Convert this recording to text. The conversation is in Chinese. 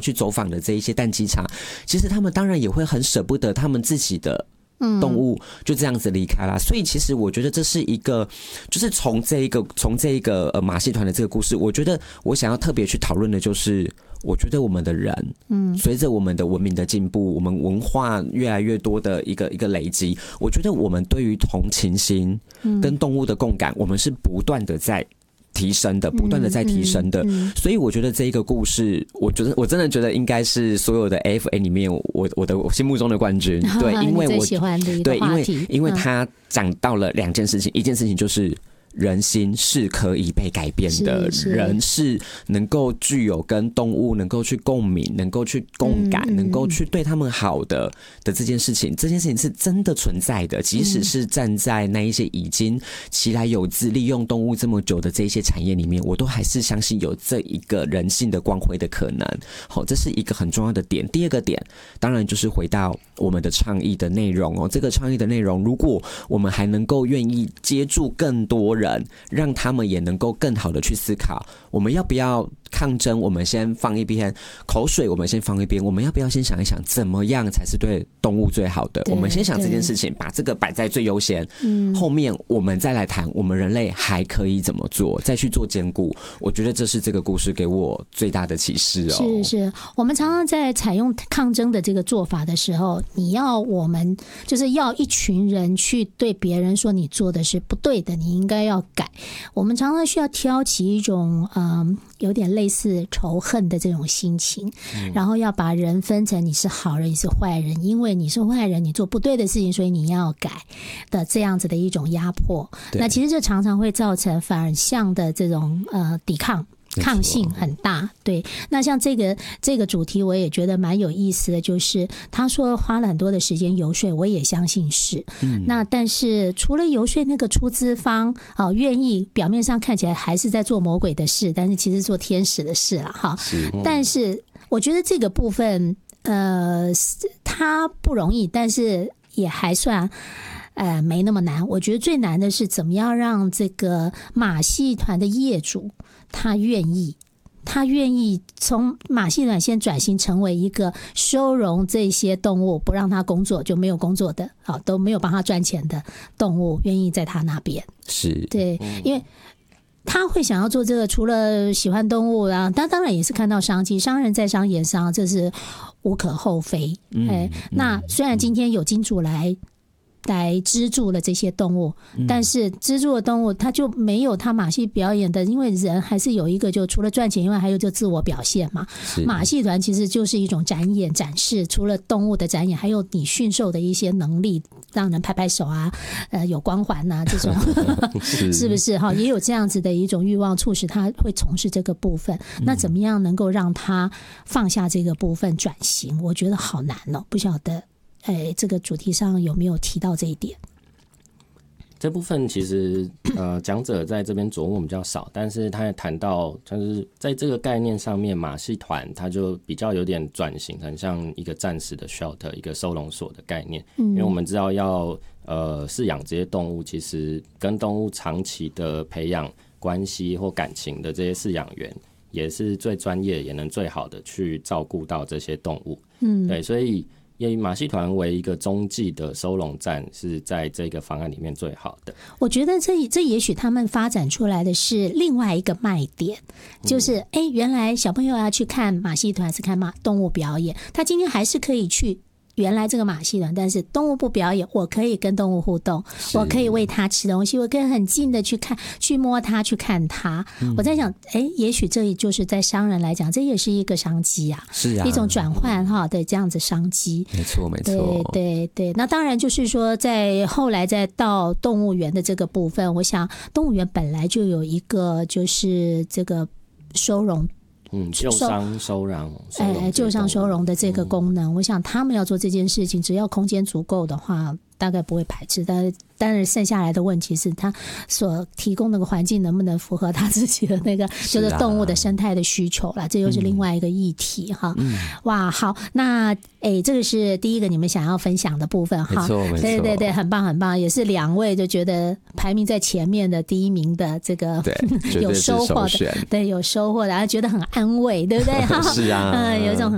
去走访的这一些蛋鸡场，其实他们当然也会很舍不得他们自己的动物就这样子离开啦。所以其实我觉得这是一个，就是从这一个马戏团的这个故事，我觉得我想要特别去讨论的就是，我觉得我们的人，随着我们的文明的进步，我们文化越来越多的一个累积，我觉得我们对于同情心跟动物的共感，我们是不断的在提升的，不断的在提升的，所以我觉得这一个故事，我真的觉得应该是所有的 AFA 里面我心目中的冠军。对，因为我最喜欢的一个话题， 因为他讲到了2件事情，一件事情就是人心是可以被改变的，人是能够具有跟动物能够去共鸣，能够去共感，能够去对他们好的这件事情是真的存在的。即使是站在那一些已经其来有自利用动物这么久的这一些产业里面，我都还是相信有这一个人性的光辉的可能。好，这是一个很重要的点。第二个点，当然就是回到我们的倡议的内容哦。这个倡议的内容，如果我们还能够愿意接住更多人，让他们也能够更好的去思考，我们要不要抗争，我们先放一边，口水我们先放一边，我们要不要先想一想怎么样才是对动物最好的，我们先想这件事情，把这个摆在最优先，后面我们再来谈我们人类还可以怎么做，再去做兼顾。我觉得这是这个故事给我最大的启示哦。 是我们常常在采用抗争的这个做法的时候，我们就是要一群人去对别人说你做的是不对的，你应该要改。我们常常需要挑起一种有点类似仇恨的这种心情，然后要把人分成你是好人你是坏人，因为你是坏人你做不对的事情所以你要改的这样子的一种压迫。那其实这常常会造成反向的这种抵抗性很大。对，那像这个主题我也觉得蛮有意思的，就是他说花了很多的时间游说，我也相信是那但是除了游说那个出资方愿意表面上看起来还是在做魔鬼的事，但是其实做天使的事啦哈。但是我觉得这个部分他不容易，但是也还算没那么难。我觉得最难的是怎么样让这个马戏团的业主他愿意从马戏团先转型成为一个收容这些动物不让他工作就没有工作的都没有帮他赚钱的动物，愿意在他那边。是对，因为他会想要做这个，除了喜欢动物啊，他当然也是看到商机，商人在商言商，这是无可厚非。那虽然今天有金主来资助了这些动物，但是资助的动物它就没有他马戏表演的，因为人还是有一个，就除了赚钱以外还有就自我表现嘛。马戏团其实就是一种展演展示，除了动物的展演还有你驯兽的一些能力，让人拍拍手啊，有光环啊这种是不是也有这样子的一种欲望促使他会从事这个部分。那怎么样能够让他放下这个部分转型，我觉得好难哦，不晓得这个主题上有没有提到这一点？ 这部分其实讲者在这边琢磨比较少，但是他也谈到，就是在这个概念上面，马戏团它就比较有点转型，很像一个暂时的 shelter， 一个收容所的概念。因为我们知道要饲养这些动物，其实跟动物长期的培养关系或感情的这些饲养员，也是最专业也能最好的去照顾到这些动物。对，所以以马戏团为一个中继的收容站，是在这个方案里面最好的。 我觉得这也许他们发展出来的是另外一个卖点，就是原来小朋友要去看马戏团是看动物表演，他今天还是可以去原来这个马戏团，但是动物不表演，我可以跟动物互动，我可以喂它吃东西，我可以很近的去看去摸它去看它。我在想也许这就是在商人来讲这也是一个商机啊，是啊，一种转换的这样子商机。 没错没错， 对。那当然就是说在后来再到动物园的这个部分，我想动物园本来就有一个就是这个收容救伤收容， 救伤收容的这个功能，我想他们要做这件事情，只要空间足够的话，大概不会排斥。但是剩下来的问题是他所提供那个环境能不能符合他自己的那个就是动物的生态的需求啦，这又是另外一个议题哈。哇，好，那这个是第一个你们想要分享的部分哈。 没错， 对，很棒很棒，也是2位就觉得排名在前面的第1名的这个有收获的，对，有收获的，然后觉得很安慰，对不对？ 是啊， 有一种很